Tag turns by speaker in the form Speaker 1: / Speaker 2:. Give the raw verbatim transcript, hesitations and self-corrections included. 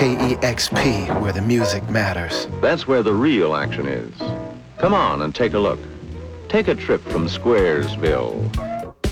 Speaker 1: K E X P, where the music matters.
Speaker 2: That's where the real action is. Come on and take a look. Take a trip from Squaresville.